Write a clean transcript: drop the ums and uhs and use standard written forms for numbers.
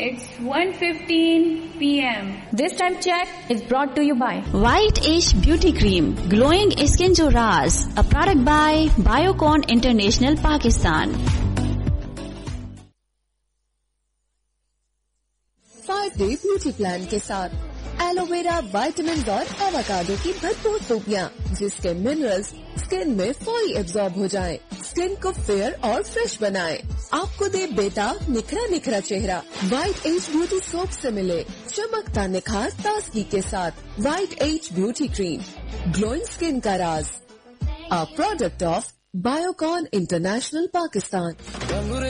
It's 1:15 p.m. This time check is brought to you by White Age Beauty Cream, Glowing Skin Jo Raaz, a product by Biocon International Pakistan. 5-day beauty plan के साथ aloe vera, vitamin और avocado की भरपूर टोपियां, जिसके minerals skin में फौरी absorb हो जाएं, स्किन को फेयर और फ्रेश बनाएं। आपको दे बेटा निखरा निखरा चेहरा। व्हाइट एज ब्यूटी सोप से मिले चमकता निखार ताजगी के साथ। White as beauty cream, glowing skin का राज, a product of Biocon international Pakistan.